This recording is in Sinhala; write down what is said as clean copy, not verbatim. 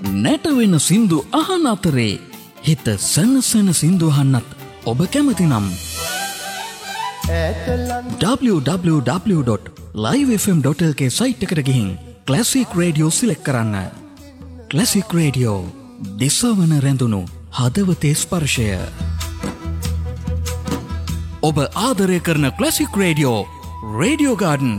නැටවෙන සින්දු අහන අතරේ හිත සනසන සින්දු අහන්නත් ඔබ කැමති නම් www.livefm.lk සයිට් එකට ගිහින් ක්ලාසික් රේඩියෝ සිලෙක්ට් කරන්න. ක්ලාසික් රේඩියෝ දිසවන රැඳුණු හදවතේ ස්පර්ශය. ඔබ ආදරය කරන ක්ලාසික් රේඩියෝ ගාඩන්